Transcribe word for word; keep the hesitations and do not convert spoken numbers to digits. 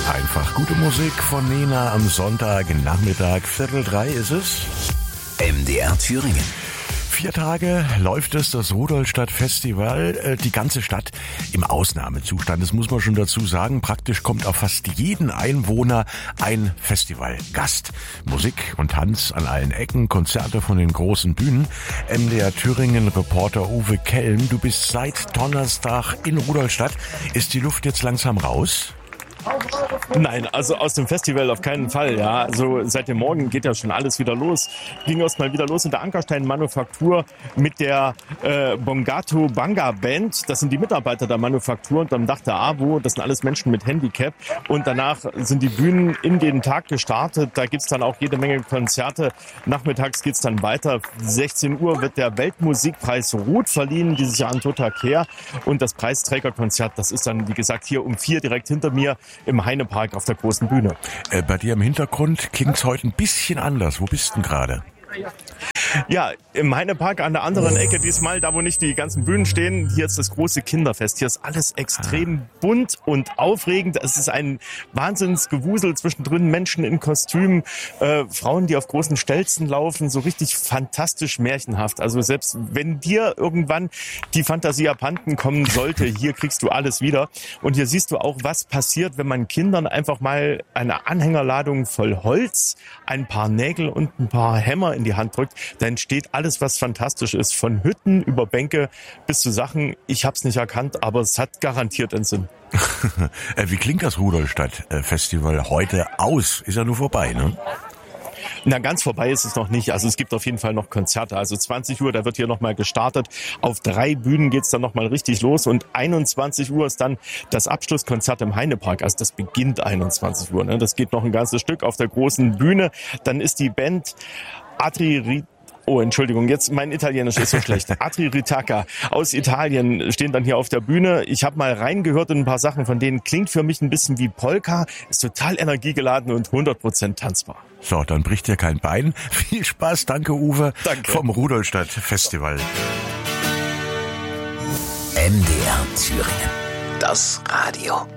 Einfach gute Musik von Nena am Sonntagnachmittag. Viertel drei ist es. M D R Thüringen. Vier Tage läuft es, das Rudolstadt-Festival, die ganze Stadt im Ausnahmezustand. Das muss man schon dazu sagen. Praktisch kommt auf fast jeden Einwohner ein Festivalgast. Musik und Tanz an allen Ecken, Konzerte von den großen Bühnen. M D R Thüringen-Reporter Uwe Kelm, du bist seit Donnerstag in Rudolstadt. Ist die Luft jetzt langsam raus? Nein, also aus dem Festival auf keinen Fall, ja. Also seit dem Morgen geht ja schon alles wieder los. Ging erst mal wieder los in der Ankerstein-Manufaktur mit der äh, Bongato Banga Band. Das sind die Mitarbeiter der Manufaktur und am Dach der AWO. Das sind alles Menschen mit Handicap. Und danach sind die Bühnen in den Tag gestartet. Da gibt's dann auch jede Menge Konzerte. Nachmittags geht's dann weiter. sechzehn Uhr wird der Weltmusikpreis Ruth verliehen, dieses Jahr an Tota Kehr. Und das Preisträgerkonzert, das ist dann, wie gesagt, hier um vier direkt hinter mir im Heinepark auf der großen Bühne. Äh, bei dir im Hintergrund klingt's heute ein bisschen anders. Wo bist du denn gerade? Ja, im Heinepark an der anderen Ecke diesmal, da wo nicht die ganzen Bühnen stehen, hier ist das große Kinderfest. Hier ist alles extrem bunt und aufregend. Es ist ein Wahnsinnsgewusel zwischendrin, Menschen in Kostümen, äh, Frauen, die auf großen Stelzen laufen, so richtig fantastisch märchenhaft. Also selbst wenn dir irgendwann die Fantasie abhanden kommen sollte, hier kriegst du alles wieder. Und hier siehst du auch, was passiert, wenn man Kindern einfach mal eine Anhängerladung voll Holz, ein paar Nägel und ein paar Hämmer in die Hand drückt. Da entsteht alles, was fantastisch ist. Von Hütten über Bänke bis zu Sachen, ich hab's nicht erkannt, aber es hat garantiert einen Sinn. Wie klingt das Rudolstadt-Festival heute aus? Ist ja nur vorbei, ne? Na, ganz vorbei ist es noch nicht. Also es gibt auf jeden Fall noch Konzerte. Also zwanzig Uhr, da wird hier nochmal gestartet. Auf drei Bühnen geht's dann nochmal richtig los. Und einundzwanzig Uhr ist dann das Abschlusskonzert im Heinepark. Also das beginnt einundzwanzig Uhr. Ne? Das geht noch ein ganzes Stück auf der großen Bühne. Dann ist die Band Atri... Oh, Entschuldigung, jetzt mein Italienisch ist so schlecht. Atri Ritaka aus Italien stehen dann hier auf der Bühne. Ich habe mal reingehört in ein paar Sachen von denen. Klingt für mich ein bisschen wie Polka, ist total energiegeladen und hundert Prozent tanzbar. So, dann bricht dir kein Bein. Viel Spaß, danke Uwe. Danke. Vom Rudolstadt Festival. M D R Thüringen. Das Radio.